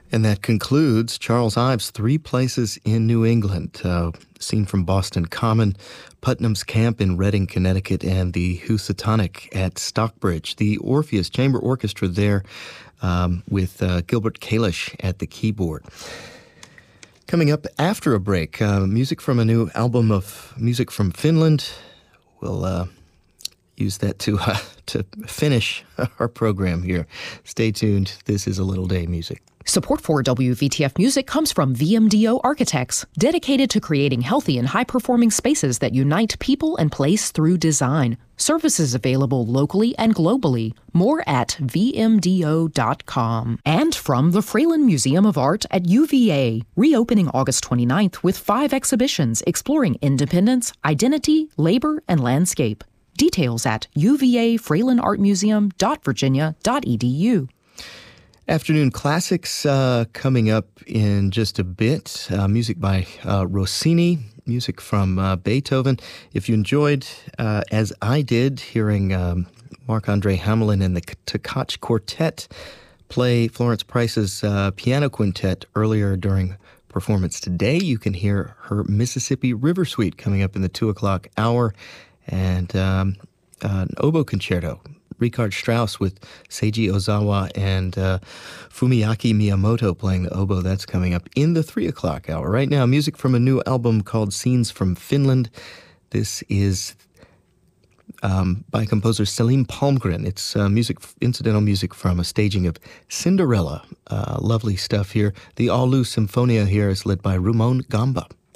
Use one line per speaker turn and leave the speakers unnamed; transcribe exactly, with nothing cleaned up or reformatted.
And that concludes Charles Ives' Three Places in New England, uh, seen from Boston Common, Putnam's Camp in Reading, Connecticut, and the Housatonic at Stockbridge. The Orpheus Chamber Orchestra there um, with uh, Gilbert Kalish at the keyboard. Coming up after a break, uh, music from a new album of music from Finland. We'll uh, use that to uh, to finish our program here. Stay tuned. This is A Little Day Music.
Support for W V T F Music comes from V M D O Architects, dedicated to creating healthy and high-performing spaces that unite people and place through design. Services available locally and globally. More at v m d o dot com. And from the Fralin Museum of Art at U V A, reopening August twenty-ninth with five exhibitions exploring independence, identity, labor, and landscape. Details at u v a fralin art museum dot virginia dot e d u.
Afternoon Classics uh, coming up in just a bit. Uh, music by uh, Rossini, music from uh, Beethoven. If you enjoyed, uh, as I did, hearing um, Marc-Andre Hamelin and the Tkach Quartet play Florence Price's uh, piano quintet earlier during performance today, you can hear her Mississippi River Suite coming up in the two o'clock hour, and um, uh, an oboe concerto. Richard Strauss with Seiji Ozawa and uh, Fumiyaki Miyamoto playing the oboe. That's coming up in the three o'clock hour. Right now, music from a new album called Scenes from Finland. This is um, by composer Selim Palmgren. It's uh, music, incidental music from a staging of Cinderella. Uh, lovely stuff here. The Aulu Symphonia here is led by Rumon Gamba.